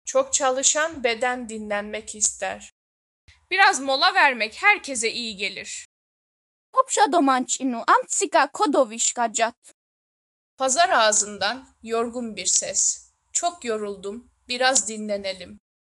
Çok çalışan beden dinlenmek ister. Biraz mola vermek herkese iyi gelir. Kopša domaćinu, amtsika kodoviška džat. Pazar ağzından yorgun bir ses. Çok yoruldum, biraz dinlenelim.